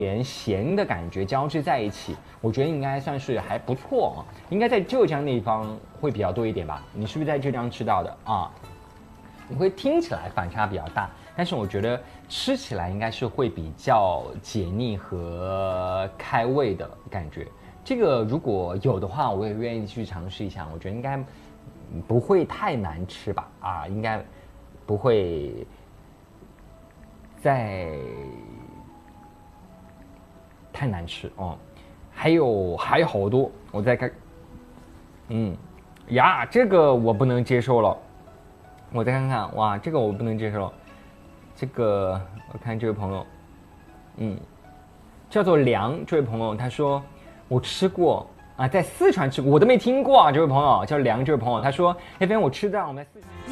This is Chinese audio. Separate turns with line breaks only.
点咸的感觉交织在一起，我觉得应该算是还不错啊。应该在浙江那方会比较多一点吧？你是不是在浙江吃到的啊？你会听起来反差比较大，但是我觉得吃起来应该是会比较解腻和开胃的感觉。这个如果有的话，我也愿意去尝试一下。我觉得应该不会太难吃吧？啊，应该不会再太难吃哦。还有好多，我再看，呀，这个我不能接受了。我再看看，哇，这个我不能接受。这个我看这位朋友，叫做梁这位朋友，他说我吃过啊，在四川吃过，我都没听过啊。这位朋友叫梁，这位朋友他说那边我吃到我们在四川。